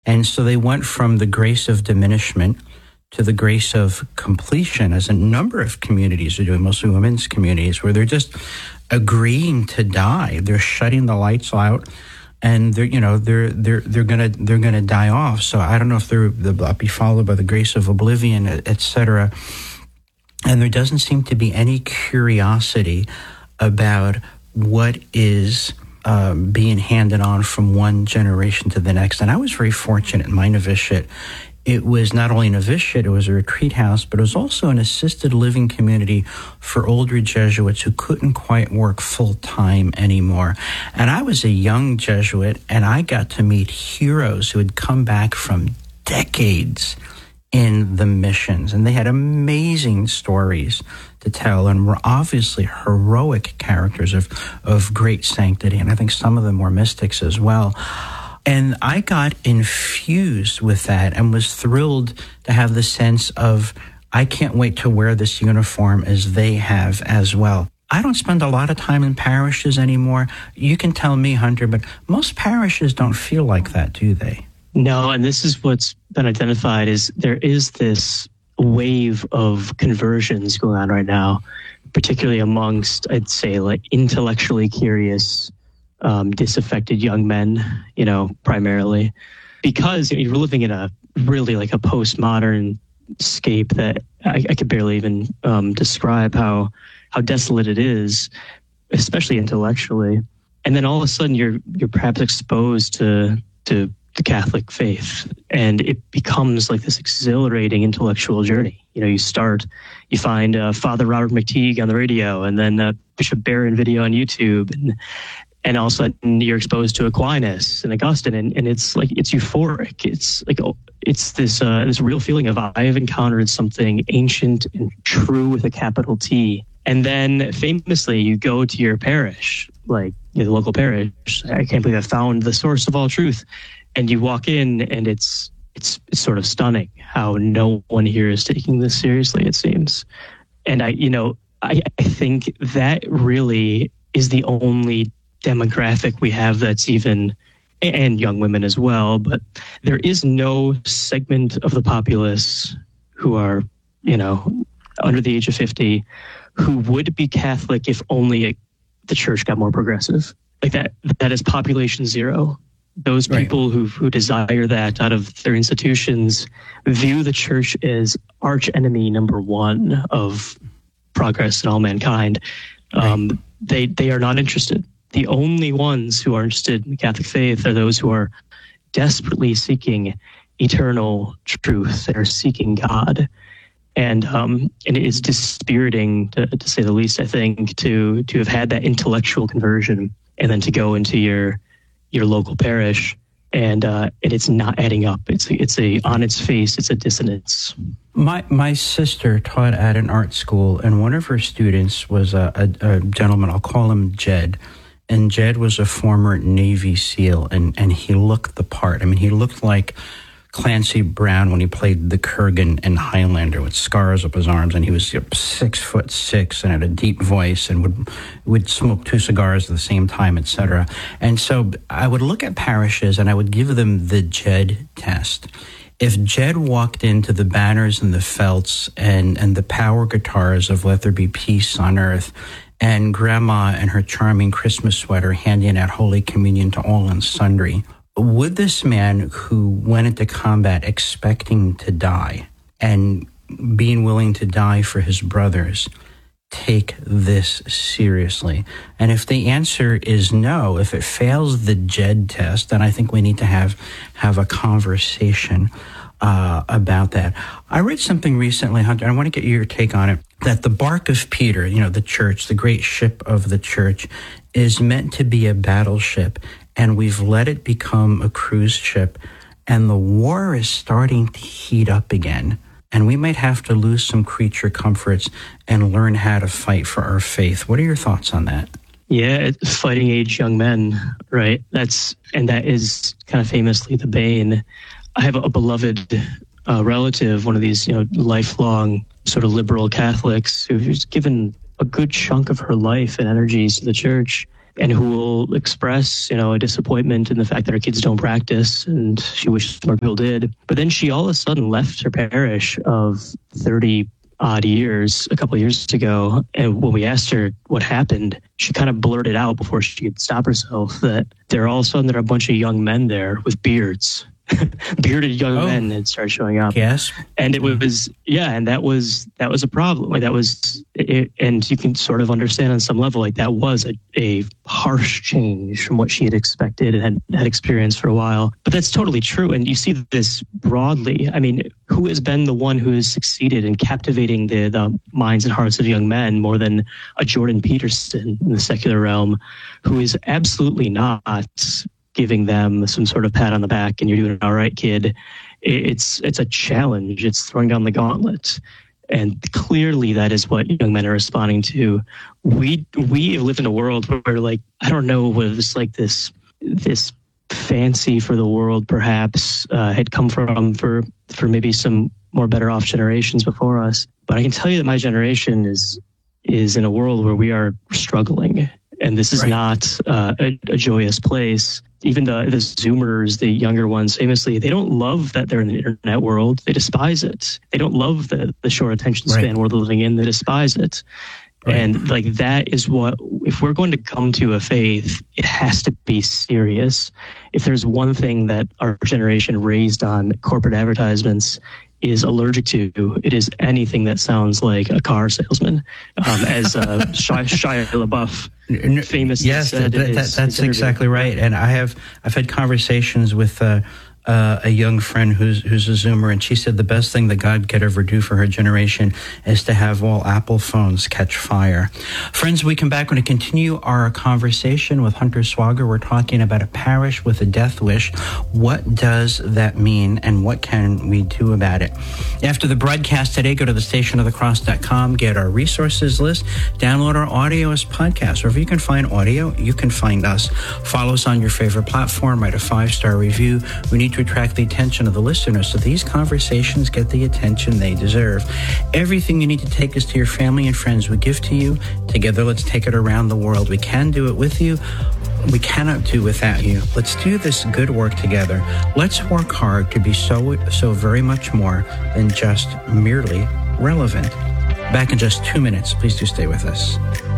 And so they went from the grace of diminishment to the grace of completion, as a number of communities are doing, mostly women's communities, where they're just agreeing to die. They're shutting the lights out, and they're gonna die off. So I don't know if they'll be followed by the grace of oblivion, etc. And there doesn't seem to be any curiosity about what is being handed on from one generation to the next. And I was very fortunate in my novitiate. It was not only a novitiate, it was a retreat house, but it was also an assisted living community for older Jesuits who couldn't quite work full-time anymore. And I was a young Jesuit, and I got to meet heroes who had come back from decades in the missions. And they had amazing stories to tell, and were obviously heroic characters of great sanctity. And I think some of them were mystics as well. And I got infused with that and was thrilled to have the sense of, I can't wait to wear this uniform as they have as well. I don't spend a lot of time in parishes anymore. You can tell me, Hunter, but most parishes don't feel like that, do they? No, and this is what's been identified, is there is this wave of conversions going on right now, particularly amongst, I'd say, like intellectually curious, disaffected young men, primarily, because you're living in a really like a postmodern scape that I could barely even describe how desolate it is, especially intellectually. And then all of a sudden you're perhaps exposed to the Catholic faith, and it becomes like this exhilarating intellectual journey. You find Father Robert McTeague on the radio, and then Bishop Barron video on YouTube, and all of a sudden you're exposed to Aquinas and Augustine, and it's like, it's euphoric. It's like, it's this real feeling of, I have encountered something ancient and true with a capital T. And then famously you go to your parish, like the local parish. I can't believe I found the source of all truth. And you walk in, and it's sort of stunning how no one here is taking this seriously, it seems. And I think that really is the only demographic we have that's even, and young women as well, but there is no segment of the populace who are, under the age of 50, who would be Catholic if only the church got more progressive. Like that is population zero. Those people who desire that out of their institutions view the church as arch enemy number one of progress in all mankind. They are not interested. The only ones who are interested in the Catholic faith are those who are desperately seeking eternal truth. They are seeking God. And it is dispiriting, to say the least, I think, to have had that intellectual conversion and then to go into your local parish and it's not adding up. It's on its face, it's a dissonance. My sister taught at an art school, and one of her students was a gentleman, I'll call him Jed. And Jed was a former Navy SEAL, and he looked the part. I mean, he looked like Clancy Brown when he played the Kurgan in Highlander, with scars up his arms, and he was 6'6" and had a deep voice, and would smoke 2 cigars at the same time, etc. And so I would look at parishes and I would give them the Jed test. If Jed walked into the banners and the felts and the power guitars of Let There Be Peace on Earth, and Grandma and her charming Christmas sweater handing out Holy Communion to all and sundry, would this man who went into combat expecting to die and being willing to die for his brothers take this seriously? And if the answer is no, if it fails the Jed test, then I think we need to have a conversation about that. I read something recently, Hunter, and I want to get your take on it, that the bark of Peter, the church, the great ship of the church, is meant to be a battleship, and we've let it become a cruise ship, and the war is starting to heat up again, and we might have to lose some creature comforts and learn how to fight for our faith. What are your thoughts on that? Yeah, fighting age young men, right? That is kind of famously the bane. I have a beloved relative, one of these, lifelong sort of liberal Catholics who's given a good chunk of her life and energies to the church. and who will express, a disappointment in the fact that her kids don't practice, and she wishes more people did. But then she all of a sudden left her parish of 30 odd years a couple of years ago. And when we asked her what happened, she kind of blurted out before she could stop herself that there all of a sudden there are a bunch of young men there with beards. Bearded young men had started showing up. Yes. And it was, and that was a problem. Like that was, and you can sort of understand on some level, like that was a harsh change from what she had expected and had experienced for a while. But that's totally true. And you see this broadly. I mean, who has been the one who has succeeded in captivating the minds and hearts of young men more than a Jordan Peterson in the secular realm, who is absolutely not giving them some sort of pat on the back and you're doing all right, kid. It's a challenge. It's throwing down the gauntlet. And clearly that is what young men are responding to. We live in a world where, like, I don't know whether it's like this fancy for the world perhaps had come from for maybe some more better off generations before us. But I can tell you that my generation is in a world where we are struggling. And this is not a joyous place. Even the Zoomers, the younger ones, famously, they don't love that they're in the internet world. They despise it. They don't love the short attention span we're living in. They despise it. Right. And like that is what, if we're going to come to a faith, it has to be serious. If there's one thing that our generation raised on corporate advertisements is allergic to, it is anything that sounds like a car salesman, as Shia LaBeouf famously said. That's exactly right. And I've had conversations with a young friend who's a Zoomer, and she said the best thing that God could ever do for her generation is to have all Apple phones catch fire. Friends, we come back. We're going to continue our conversation with Hunter Swager. We're talking about a parish with a death wish. What does that mean, and what can we do about it? After the broadcast today, go to thestationofthecross.com, get our resources list, download our audio as podcasts. Wherever you can find audio, you can find us. Follow us on your favorite platform, write a 5-star review. We need to attract the attention of the listeners so these conversations get the attention they deserve. Everything you need to take us to your family and friends we give to you. Together, let's take it around the world. We can do it with you. We cannot do without you. Let's do this good work together. Let's work hard to be so very much more than just merely relevant. Back in just 2 minutes. Please do stay with us.